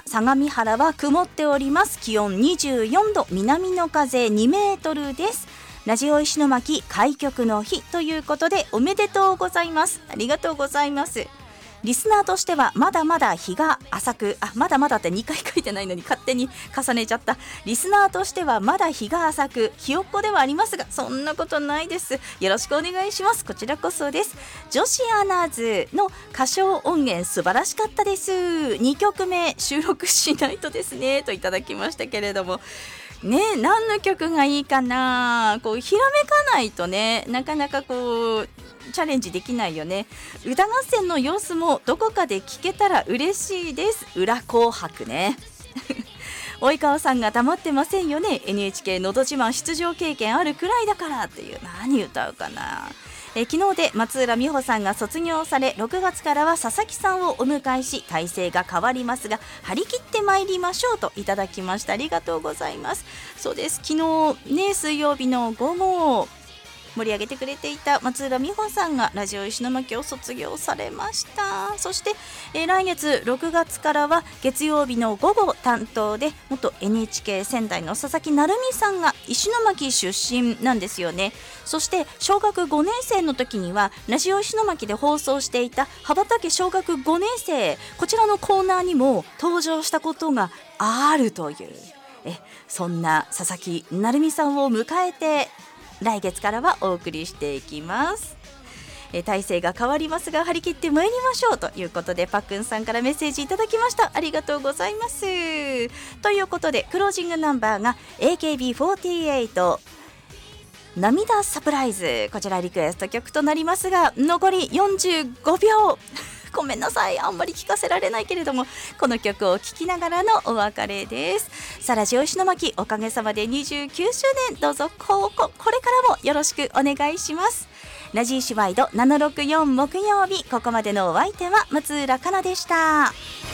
相模原は曇っております。気温24度、南の風2メートルです。ラジオ石巻開局の日ということでおめでとうございます。ありがとうございます。リスナーとしてはまだまだ日が浅く、まだまだって2回書いてないのに勝手に重ねちゃった。リスナーとしてはまだ日が浅く、ひよっこではありますが、そんなことないです。よろしくお願いします。こちらこそです。女子アナーズの歌唱音源素晴らしかったです。2曲目収録しないとですねといただきましたけれどもね、何の曲がいいかな、こうひらめかないとね、なかなかこうチャレンジできないよね。歌合戦の様子もどこかで聞けたら嬉しいです。裏紅白ね及川さんが黙ってませんよね。 NHK のど自慢出場経験あるくらいだからっていう、何歌うかな。昨日で松浦美穂さんが卒業され、6月からは佐々木さんをお迎えし、体制が変わりますが張り切ってまいりましょうといただきました。ありがとうございます。そうです、昨日ね、水曜日の午後盛り上げてくれていた松浦美穂さんがラジオ石巻を卒業されました。そして、来月6月からは月曜日の午後担当で元 NHK 仙台の佐々木成美さんが石巻出身なんですよね。そして小学5年生の時にはラジオ石巻で放送していた羽ばたけ小学5年生、こちらのコーナーにも登場したことがあるという、そんな佐々木成美さんを迎えて来月からはお送りしていきます。体制が変わりますが張り切って参りましょうということで、パックンさんからメッセージいただきました。ありがとうございます。ということでクロージングナンバーが AKB48 涙サプライズ、こちらリクエスト曲となりますが、残り45秒ごめんなさい、あんまり聞かせられないけれども、この曲を聴きながらのお別れです。さあラジオ石巻、おかげさまで29周年、どうぞこれからもよろしくお願いします。ラジ石ワイド764木曜日、ここまでのお相手は松浦香奈でした。